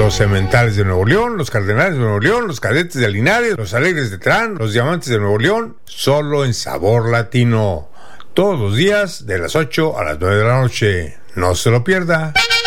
Los Cementales de Nuevo León, los Cardenales de Nuevo León, los Cadetes de Linares, los Alegres de Terán, los Diamantes de Nuevo León, solo en Sabor Latino. Todos los días de las 8 a las 9 de la noche. No se lo pierda.